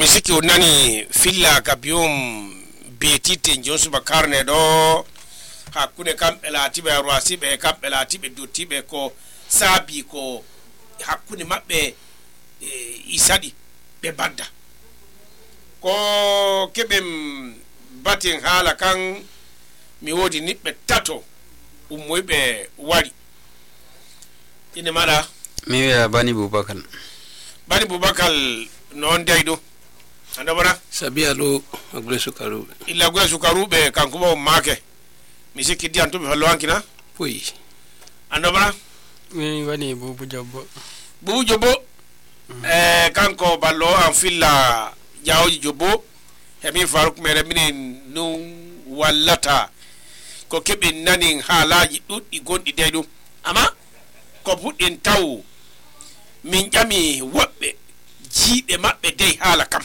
misiki onani filla kabium betite jonsu bakarne do hakune kam elatibe ruasibe kam elatibe dotibe ko sabi ko hakune mabbe isadi be badda ko kebem batin hala kan mi wodi nibbe tato ummoybe wari ine mala mi wiya Bani Bubakal non daydo andabara sabialo agule sukarube illa gwe sukarube kanko bo make misiki di antu fallo ankina puyi andabara mi wani bubu jobbo kanko ballo an filla jawji jobbo hemi faruk mere minen no wallata ko kebe nanin halaji duddi gondi daydo ama ko puddin taw min jami wobbe jiibe mabbe dey hala kam